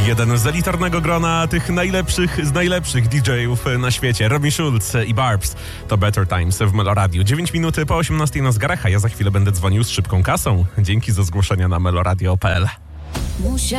Jeden z elitarnego grona tych najlepszych z najlepszych DJ-ów na świecie. Robin Schulz i Barbs. To Better Times w Meloradiu. 9 minut po 18 na zegarach, a ja za chwilę będę dzwonił z szybką kasą. Dzięki za zgłoszenia na meloradio.pl.